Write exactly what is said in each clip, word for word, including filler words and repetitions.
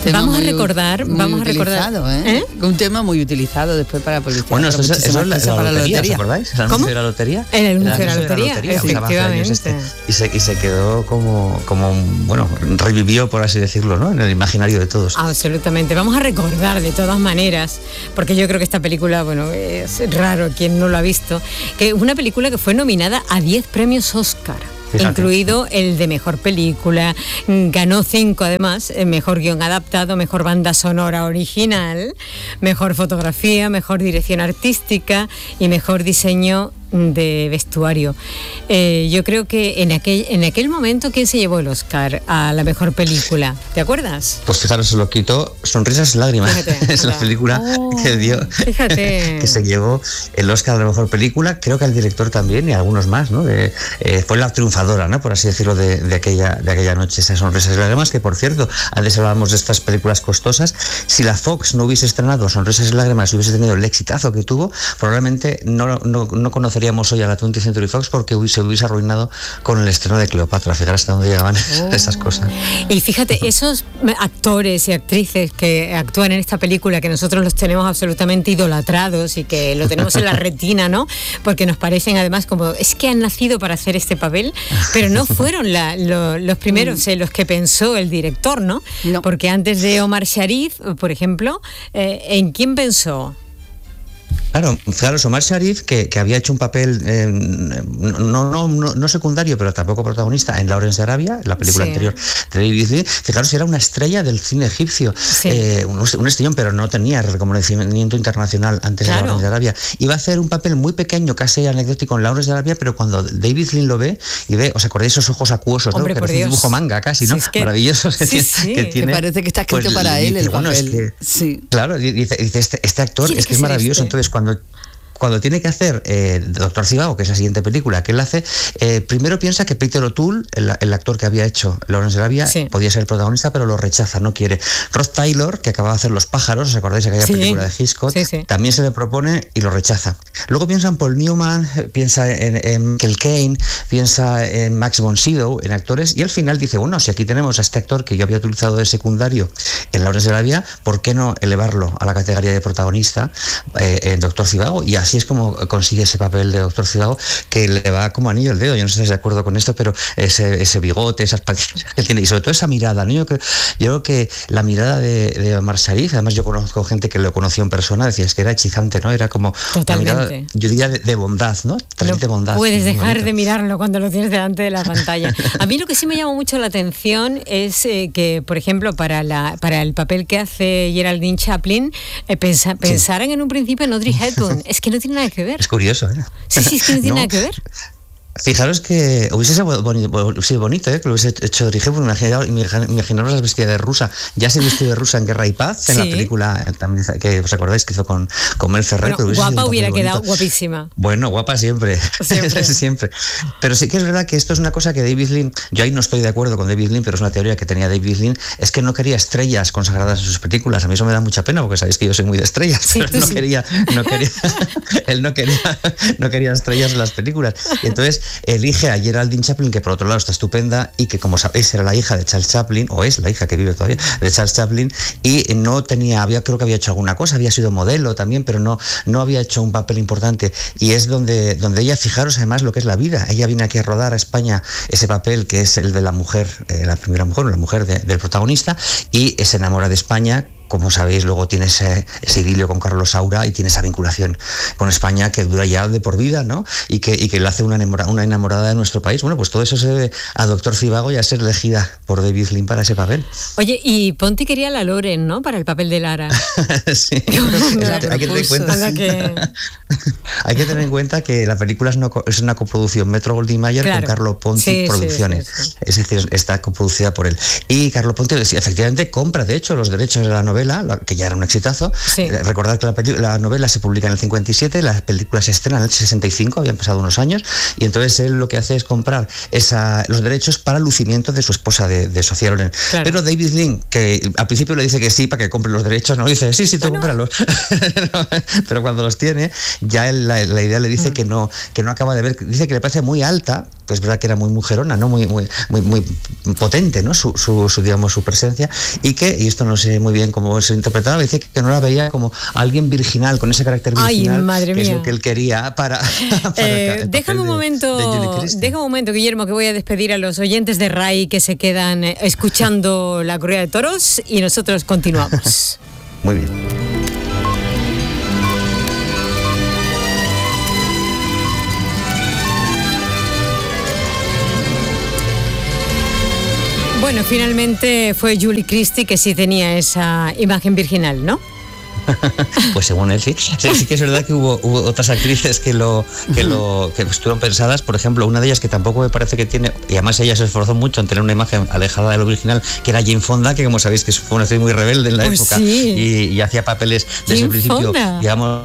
Tema vamos a muy, recordar, muy vamos a recordar, ¿eh? ¿eh? Un tema muy utilizado después para publicidad. Bueno, eso, eso, eso es la, la, la lotería, ¿os acordáis? El anuncio de la lotería. El anuncio de la lotería, efectivamente. Este, y, se, y se quedó como, como, bueno, revivió, por así decirlo, ¿no? En el imaginario de todos. Absolutamente. Vamos a recordar de todas maneras, porque yo creo que esta película, bueno, es raro quien no lo ha visto, que es una película que fue nominada a diez premios Oscar. Fíjate. Incluido el de mejor película, ganó cinco además, mejor guión adaptado, mejor banda sonora original, mejor fotografía, mejor dirección artística y mejor diseño de vestuario. Eh, yo creo que en aquel, en aquel momento, ¿quién se llevó el Oscar a la mejor película? ¿Te acuerdas? Pues fijaros, se lo quitó Sonrisas y Lágrimas. Fíjate, es la película oh, que dio, fíjate. que se llevó el Oscar a la mejor película, creo que al director también y a algunos más, ¿no? De, eh, fue la triunfadora, ¿no? Por así decirlo, de, de, aquella, de aquella noche, esa Sonrisas y Lágrimas, que por cierto, antes hablábamos de estas películas costosas, si la Fox no hubiese estrenado Sonrisas y Lágrimas y hubiese tenido el exitazo que tuvo, probablemente no, no, no conocería hoy a la twentieth Century Fox porque se hubiese arruinado con el estreno de Cleopatra. Fíjate hasta dónde llegaban oh. esas cosas. Y fíjate, esos actores y actrices que actúan en esta película, que nosotros los tenemos absolutamente idolatrados y que lo tenemos en la retina, ¿no? Porque nos parecen además como, es que han nacido para hacer este papel, pero no fueron la, lo, los primeros en los que pensó el director, ¿no? no. Porque antes de Omar Sharif, por ejemplo, eh, ¿en quién pensó? Claro, claro, Omar Sharif, que, que había hecho un papel eh, no, no, no, no secundario, pero tampoco protagonista en Lawrence de Arabia, la película sí. anterior de David Lean. Fijaros, era una estrella del cine egipcio, sí. eh, un, un estrellón, pero no tenía reconocimiento internacional antes claro. de Lawrence de Arabia. Iba a hacer un papel muy pequeño, casi anecdótico en Lawrence de Arabia, pero cuando David Lean lo ve y ve, ¿os acordáis esos ojos acuosos? Hombre, ¿no? Que por parece Dios. un dibujo manga casi, ¿no? Sí, es que, sí, maravilloso que, sí, que tiene. Que parece que está escrito pues, para él el bueno, papel. Es que, sí. Claro, dice, dice este, este actor es, es que es maravilloso, este? Entonces cuando Cuando tiene que hacer eh, Doctor Zhivago, que es la siguiente película que él hace, eh, primero piensa que Peter O'Toole, el, el actor que había hecho Lawrence de Arabia, sí. podía ser el protagonista, pero lo rechaza, no quiere. Rod Taylor, que acababa de hacer Los pájaros, ¿os acordáis de aquella sí. película de Hitchcock? Sí, sí. También se le propone y lo rechaza. Luego piensa en Paul Newman, piensa en, en Michael Caine, piensa en Max von Sydow, en actores, y al final dice, bueno, si aquí tenemos a este actor que yo había utilizado de secundario en Lawrence de Arabia, ¿por qué no elevarlo a la categoría de protagonista eh, en Doctor Zhivago? Y así es como consigue ese papel de Doctor Zhivago, que le va como anillo al dedo. Yo no sé si estáis de acuerdo con esto, pero ese, ese bigote, esas patillas que tiene, y sobre todo esa mirada, ¿no? Yo creo, yo creo que la mirada de, de Omar Sharif, además yo conozco gente que lo conoció en persona, decía, es que era hechizante, ¿no? Era como totalmente. Una mirada, yo diría, de, de bondad, ¿no? Transmite no bondad. Puedes dejar bonito. de mirarlo cuando lo tienes delante de la pantalla. A mí lo que sí me llama mucho la atención es eh, que, por ejemplo, para la para el papel que hace Geraldine Chaplin, eh, pensa, pensaran sí. en un principio en Audrey Hepburn. Es que no tiene nada que ver. Es curioso, ¿eh? Sí, sí, es que no tiene no. nada que ver. Fijaros que hubiese sido bonito, sí, bonito ¿eh? que lo hubiese hecho Audrey Hepburn, imaginaros las vestidas de rusa. Ya se vistió de rusa en Guerra y Paz, en sí. la película también, que os acordáis que hizo con, con Mel Ferrer. Bueno, guapa hubiera quedado bonito. Guapísima. Bueno, guapa siempre. Siempre. siempre. Pero sí que es verdad que esto es una cosa que David Lean, yo ahí no estoy de acuerdo con David Lean, pero es una teoría que tenía David Lean, es que no quería estrellas consagradas en sus películas. A mí eso me da mucha pena porque sabéis que yo soy muy de estrellas, sí, pero no, sí. quería, no quería, él no quería, no quería estrellas en las películas. Y entonces elige a Geraldine Chaplin, que por otro lado está estupenda y que, como sabéis, era la hija de Charles Chaplin, o es la hija que vive todavía, de Charles Chaplin, y no tenía, había, creo que había hecho alguna cosa, había sido modelo también, pero no, no había hecho un papel importante. Y es donde, donde ella, fijaros además lo que es la vida, ella viene aquí a rodar a España ese papel que es el de la mujer, eh, la primera mujer, la mujer de, del protagonista, y se enamora de España. Como sabéis, luego tiene ese, ese idilio con Carlos Saura y tiene esa vinculación con España que dura ya de por vida, ¿no? Y que, y que le hace una enamorada, una enamorada de nuestro país. Bueno, pues todo eso se debe a Doctor Zhivago y a ser elegida por David Lean para ese papel. Oye, y Ponti quería a la Loren, ¿no? Para el papel de Lara. Sí. No, hay, que tener en cuenta, que... hay que tener en cuenta que la película es una, es una coproducción Metro-Goldwyn-Mayer claro. con Carlo Ponti sí, Producciones. Sí, sí, sí. Es decir, está coproducida por él. Y Carlo Ponti efectivamente compra, de hecho, los derechos de la novela, que ya era un exitazo. Sí. Eh, recordad que la, peli- la novela se publica en el cincuenta y siete, la película se estrena en el sesenta y cinco, habían pasado unos años, y entonces él lo que hace es comprar esa, los derechos para el lucimiento de su esposa, de, de Sofía Loren. Claro. Pero David Lean, que al principio le dice que sí para que compre los derechos, no dice, sí, sí, tú cómpralos. Pero cuando los tiene, ya él, la, la idea le dice mm. que no que no acaba de ver, dice que le parece muy alta, que es verdad que era muy mujerona, ¿no? Muy, muy, muy, muy potente, ¿no? Su, su, su, digamos, su presencia, y que, y esto no sé muy bien cómo se interpretaba, dice que no la veía como alguien virginal, con ese carácter virginal. Ay, madre que mía. es lo que él quería para... para eh, déjame un momento, de deja un momento, Guillermo, que voy a despedir a los oyentes de RAI que se quedan escuchando la corrida de toros y nosotros continuamos. Muy bien. Bueno, finalmente fue Julie Christie que sí tenía esa imagen virginal, ¿no? Pues según él sí. sí. Sí que es verdad que hubo, hubo otras actrices que lo que lo que estuvieron pensadas, por ejemplo, una de ellas que tampoco me parece que tiene, y además ella se esforzó mucho en tener una imagen alejada de lo original, que era Jane Fonda, que como sabéis que fue una actriz muy rebelde en la pues época, sí. y, y hacía papeles desde el principio, Fonda. digamos,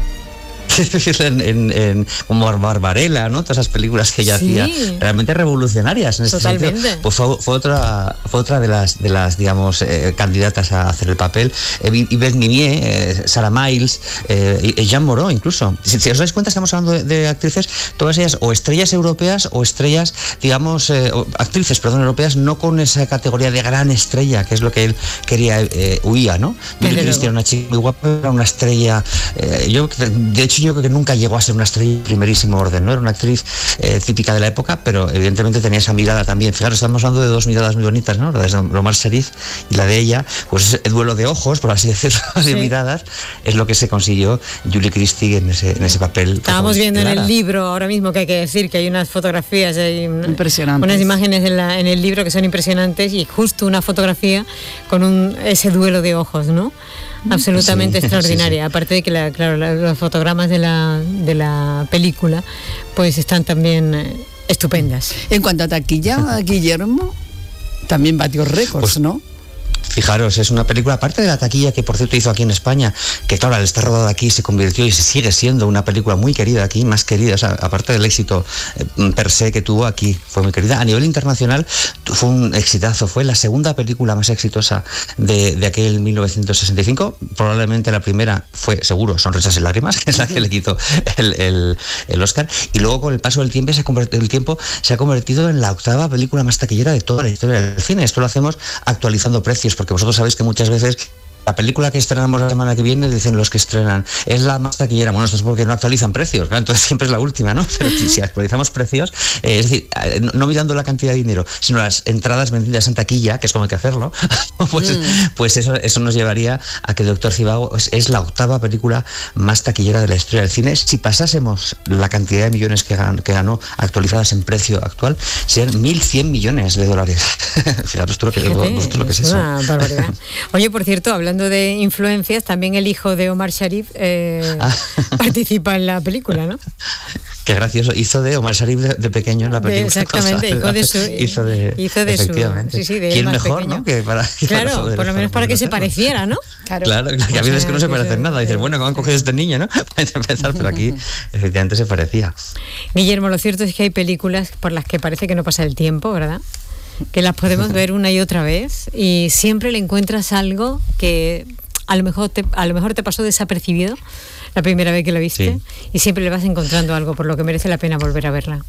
en, en, en, como Barbarella, ¿no? Todas esas películas que ella sí. hacía, realmente revolucionarias en este Totalmente. sentido. Pues fue, fue otra fue otra de las de las digamos eh, candidatas a hacer el papel. Eh, Yves Mimier, eh, Sarah Miles, eh, y Jean Moreau incluso. Si, si os dais cuenta, estamos hablando de, de actrices, todas ellas o estrellas europeas o estrellas, digamos, eh, o actrices, perdón, europeas, no con esa categoría de gran estrella, que es lo que él quería, eh, huía, ¿no? Julie Christie era una chica muy guapa, era una estrella. Eh, yo, de hecho, yo creo que nunca llegó a ser una estrella de primerísimo orden, ¿no? Era una actriz eh, típica de la época, pero evidentemente tenía esa mirada también. Fijaros, estamos hablando de dos miradas muy bonitas, ¿no? La de Omar Sharif y la de ella, pues ese duelo de ojos, por así decirlo, sí. de miradas, es lo que se consiguió Julie Christie en ese, en ese papel. Estábamos viendo en el libro ahora mismo, que hay que decir que hay unas fotografías, hay impresionantes, unas imágenes en, la, en el libro que son impresionantes, y justo una fotografía con un, ese duelo de ojos, ¿no? Absolutamente sí, extraordinaria. Sí, sí. Aparte de que la, claro, la, los fotogramas de la, de la película pues están también eh, estupendas. En cuanto a taquilla, Guillermo también batió récords, pues, ¿no? Fijaros, es una película, aparte de la taquilla que por cierto hizo aquí en España, que claro, al estar rodada aquí se convirtió y se sigue siendo una película muy querida aquí, más querida, o sea, aparte del éxito eh, per se que tuvo aquí, fue muy querida. A nivel internacional fue un exitazo, fue la segunda película más exitosa de, de aquel mil novecientos sesenta y cinco, probablemente la primera fue, seguro, Sonrisas y Lágrimas, que es la que le quitó el, el, el Oscar, y luego con el paso del tiempo, se ha el tiempo se ha convertido en la octava película más taquillera de toda la historia del cine. Esto lo hacemos actualizando precios, porque vosotros sabéis que muchas veces la película que estrenamos la semana que viene, dicen los que estrenan, es la más taquillera. Bueno, esto es porque no actualizan precios, ¿no? Entonces siempre es la última, ¿no? Pero si actualizamos precios, eh, es decir, no, no mirando la cantidad de dinero, sino las entradas vendidas en taquilla, que es como hay que hacerlo, pues, mm. pues eso, eso nos llevaría a que Doctor Zhivago es, es la octava película más taquillera de la historia del cine. Si pasásemos la cantidad de millones que ganó, que ganó actualizadas en precio actual, serían mil cien millones de dólares. Fijaros tú lo que, vosotros lo que es eso. Una barbaridad. Oye, por cierto, hablando de influencias, también el hijo de Omar Sharif eh, ah. participa en la película, ¿no? Qué gracioso, hizo de Omar Sharif de, de pequeño en la película. Exactamente, hijo de su... Hizo de, hizo de efectivamente. Su, sí, sí, de ¿Quién más mejor, pequeño? ¿no? Que para, claro, para por lo menos para que se pareciera, ¿no? Claro, claro, que a veces que no se parecen nada. Dices, bueno, ¿cómo han cogido este niño, no? Para empezar, pero aquí efectivamente se parecía. Guillermo, lo cierto es que hay películas por las que parece que no pasa el tiempo, ¿verdad? Que las podemos ver una y otra vez y siempre le encuentras algo que a lo mejor te, a lo mejor te pasó desapercibido la primera vez que la viste, sí. y siempre le vas encontrando algo por lo que merece la pena volver a verla.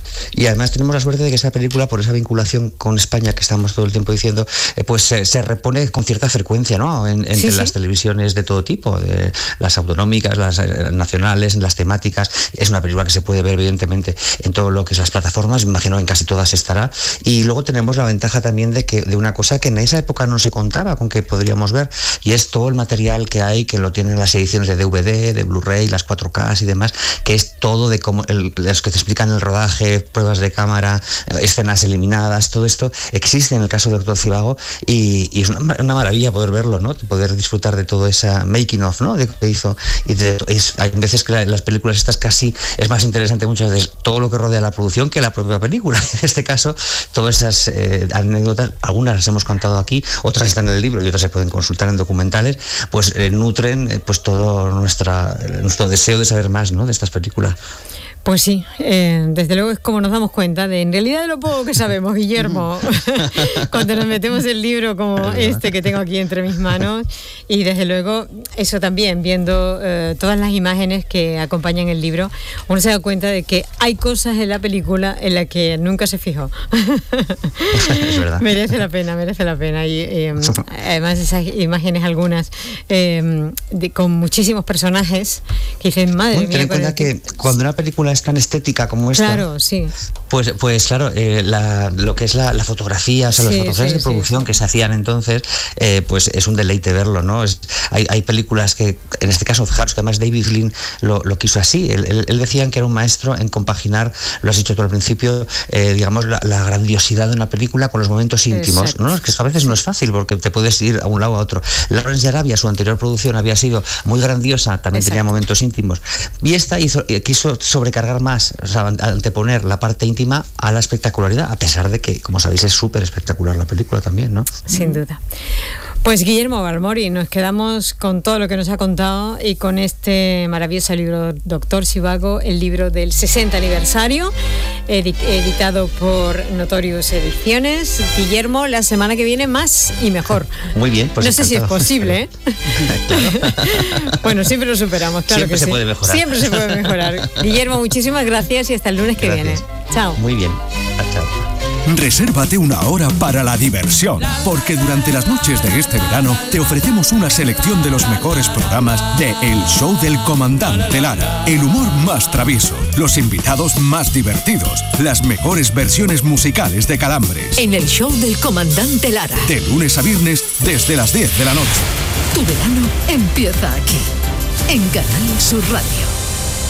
Y además tenemos la suerte de que esa película, por esa vinculación con España que estamos todo el tiempo diciendo, eh, pues se, se repone con cierta frecuencia, ¿no? En, entre sí, las sí. televisiones de todo tipo, de las autonómicas, las eh, nacionales, las temáticas. Es una película que se puede ver evidentemente en todo lo que es las plataformas, me imagino en casi todas estará. Y luego tenemos la ventaja también de que de una cosa que en esa época no se contaba con que podríamos ver, y es todo el material que hay, que lo tienen las ediciones de D V D, de Blu-ray, las cuatro K y demás, que es todo de cómo el, los que te explican el rodaje, pruebas de cámara, escenas eliminadas, todo esto existe en el caso de Doctor Zhivago, y, y es una, una maravilla poder verlo, ¿no? Poder disfrutar de todo esa making of, ¿no? De que hizo. Y de, es, hay veces que la, las películas estas casi es más interesante muchas veces todo lo que rodea la producción que la propia película. En este caso, todas esas eh, anécdotas, algunas las hemos contado aquí, otras están en el libro y otras se pueden consultar en documentales, pues eh, nutren eh, pues todo nuestra, nuestro deseo de saber más, ¿no? De estas películas. Pues sí, eh, desde luego es como nos damos cuenta de en realidad de lo poco que sabemos, Guillermo, cuando nos metemos el libro como este que tengo aquí entre mis manos, y desde luego eso también, viendo eh, todas las imágenes que acompañan el libro, uno se da cuenta de que hay cosas en la película en las que nunca se fijó. Es verdad. Merece la pena, merece la pena. Y eh, además esas imágenes algunas eh, de, con muchísimos personajes que dicen, madre bueno, mía. Ten en cuenta que cuando una película es tan estética como esta, claro, sí. pues, pues claro, eh, la, lo que es la, la fotografía, o sea, sí, las fotografías sí, de producción sí, que se hacían entonces, eh, pues es un deleite verlo, ¿no? Es, hay, hay películas que, en este caso, fijaros que además David Lean lo, lo quiso así. Él, él, él decía que era un maestro en compaginar, lo has dicho tú al principio, eh, digamos, la, la grandiosidad de una película con los momentos íntimos. Exacto. No, es que a veces no es fácil porque te puedes ir a un lado a otro. Lawrence de Arabia, su anterior producción había sido muy grandiosa, también Exacto. tenía momentos íntimos. Y esta hizo, quiso sobrecargar más, o sea, anteponer la parte íntima a la espectacularidad, a pesar de que, como sabéis, es súper espectacular la película también, ¿no? Sin duda. Pues Guillermo Balmori, nos quedamos con todo lo que nos ha contado y con este maravilloso libro, Doctor Zhivago, el libro del sesenta aniversario, editado por Notorious Ediciones. Guillermo, la semana que viene más y mejor. Muy bien, pues no encantado. sé si es posible, ¿eh? Bueno, siempre lo superamos, claro siempre que se sí. puede mejorar. Siempre se puede mejorar. Guillermo, muchísimas gracias y hasta el lunes que gracias. viene. Chao. Muy bien. Chao. Resérvate una hora para la diversión, porque durante las noches de este verano te ofrecemos una selección de los mejores programas de El Show del Comandante Lara. El humor más travieso, los invitados más divertidos, las mejores versiones musicales de Calambres. En El Show del Comandante Lara. De lunes a viernes desde las diez de la noche. Tu verano empieza aquí, en Canal Sur Radio.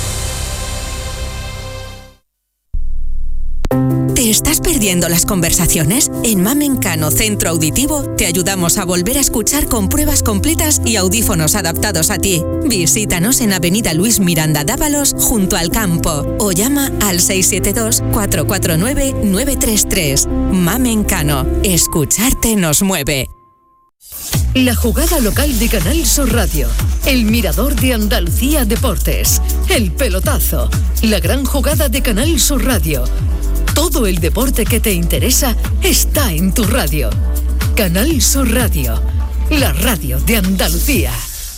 ¿Te estás perdiendo las conversaciones? En Mamencano Centro Auditivo te ayudamos a volver a escuchar con pruebas completas y audífonos adaptados a ti. Visítanos en Avenida Luis Miranda Dávalos, junto al campo, o llama al seis siete dos, cuatro cuatro nueve, nueve tres tres. Mamencano, escucharte nos mueve. La jugada local de Canal Sur Radio, el Mirador de Andalucía Deportes, el pelotazo, la gran jugada de Canal Sur Radio. Todo el deporte que te interesa está en tu radio. Canal Sur Radio, la radio de Andalucía.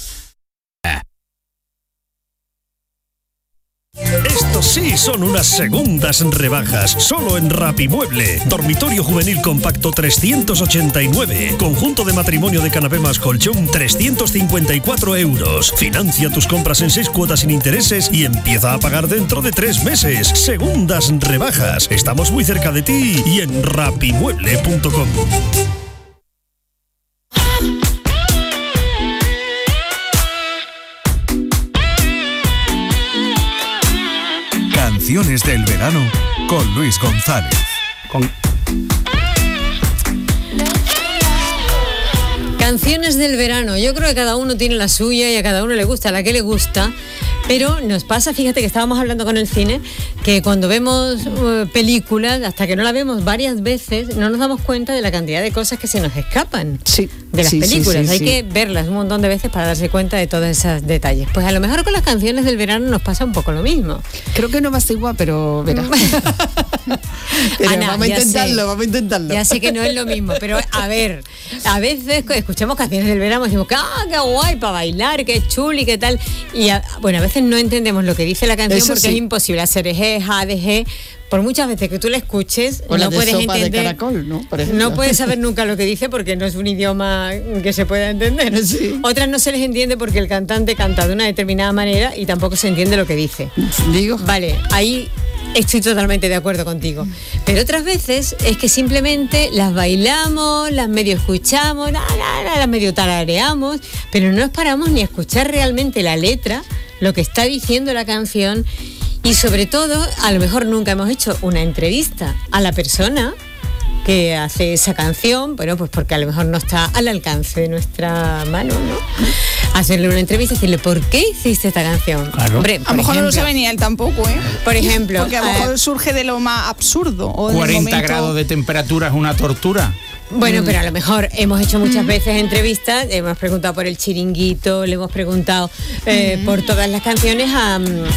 Estos sí son unas segundas rebajas, solo en Rapimueble. Dormitorio juvenil compacto trescientos ochenta y nueve. Conjunto de matrimonio de canapé más colchón trescientos cincuenta y cuatro euros. Financia tus compras en seis cuotas sin intereses y empieza a pagar dentro de tres meses. Segundas rebajas. Estamos muy cerca de ti y en rapimueble punto com. Canciones del verano con Luis González. Con... Canciones del verano. Yo creo que cada uno tiene la suya y a cada uno le gusta la que le gusta. Pero nos pasa, fíjate que estábamos hablando con el cine, que cuando vemos uh, películas, hasta que no la vemos varias veces, no nos damos cuenta de la cantidad de cosas que se nos escapan sí, de las sí, películas. Sí, sí, Hay sí. que verlas un montón de veces para darse cuenta de todos esos detalles. Pues a lo mejor con las canciones del verano nos pasa un poco lo mismo. Creo que no va a ser igual, pero verá. Pero Ana, vamos a intentarlo, sé, vamos a intentarlo. Ya sé que no es lo mismo, pero a ver, a veces escuchamos canciones del verano y decimos, ¡ah, qué guay para bailar, qué chuli, qué tal! Y a, bueno, a veces no entendemos lo que dice la canción. Eso porque sí. Es imposible hacer G, ja, de G. Por muchas veces que tú la escuches, o no la de puedes sopa entender. De caracol, ¿no? Por no puedes saber nunca lo que dice porque no es un idioma que se pueda entender. Sí. Otras no se les entiende porque el cantante canta de una determinada manera y tampoco se entiende lo que dice. Digo. Vale, ahí estoy totalmente de acuerdo contigo. Pero otras veces es que simplemente las bailamos, las medio escuchamos, la, la, la, las medio tarareamos, pero no nos paramos ni a escuchar realmente la letra, lo que está diciendo la canción. Y sobre todo, a lo mejor nunca hemos hecho una entrevista a la persona que hace esa canción, bueno, pues porque a lo mejor no está al alcance de nuestra mano, ¿no? Hacerle una entrevista y decirle, ¿por qué hiciste esta canción? Claro. Hombre, a lo mejor ejemplo, no lo sabe ni él tampoco, ¿eh? Por ejemplo. Porque a lo mejor eh, surge de lo más absurdo. O cuarenta momento... grados de temperatura es una tortura. Bueno, mm. pero a lo mejor hemos hecho muchas mm. veces entrevistas, hemos preguntado por el Chiringuito, le hemos preguntado eh, mm. por todas las canciones a...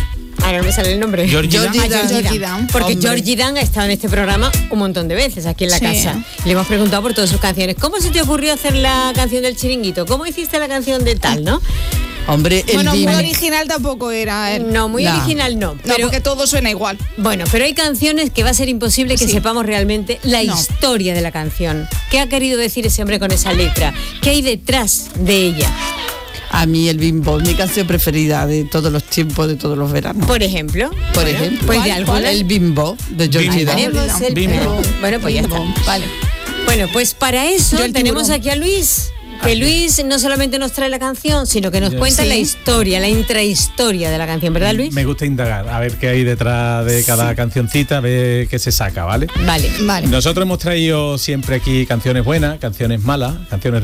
Ahora no me sale el nombre. Georgie Georgie Ah, Dan. Georgie Georgie Dan. Dan. Porque Hombre. Georgie Dan ha estado en este programa un montón de veces aquí en la Sí. casa. Le hemos preguntado por todas sus canciones. ¿Cómo se te ocurrió hacer la canción del Chiringuito? ¿Cómo hiciste la canción de tal, no? Hombre, el Bueno, muy bimbo. original tampoco era él. No, muy No. original no. No, Pero porque todo suena igual. bueno, pero hay canciones que va a ser imposible que Sí. sepamos realmente la No. historia de la canción. ¿Qué ha querido decir ese hombre con esa letra? ¿Qué hay detrás de ella? A mí el bimbo, mi canción preferida de todos los tiempos, de todos los veranos. Por ejemplo. Por Bueno, ejemplo, pues de ¿cuál? alguna. el bimbo de Georgie Dan. Tenemos el Bimbo. pelo. Bueno, pues ya está. Vale. Bueno, pues para eso Yo el tenemos tiburón. aquí a Luis. Que Luis no solamente nos trae la canción, sino que nos cuenta Sí. la historia, la intrahistoria de la canción, ¿verdad, Luis? Me gusta indagar, a ver qué hay detrás de cada cancioncita, a ver qué se saca, ¿vale? Vale. Vale. Nosotros hemos traído siempre aquí canciones buenas, canciones malas, canciones